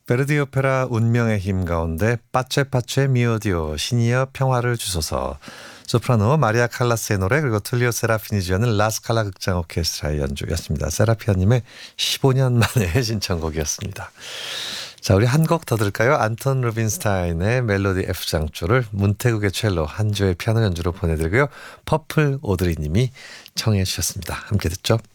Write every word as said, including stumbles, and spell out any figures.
베르디 오페라 운명의 힘 가운데 빠체빠체 미오디오 신이여 평화를 주소서, 소프라노 마리아 칼라스의 노래, 그리고 툴리오 세라피니 지어는 라스칼라 극장 오케스트라의 연주였습니다. 세라피아님의 십오 년 만의 신청곡이었습니다. 자, 우리 한 곡 더 들을까요? 안톤 루빈스타인의 멜로디 F장조를 문태국의 첼로, 한조의 피아노 연주로 보내드리고요. 퍼플 오드리 님이 청해 주셨습니다. 함께 듣죠.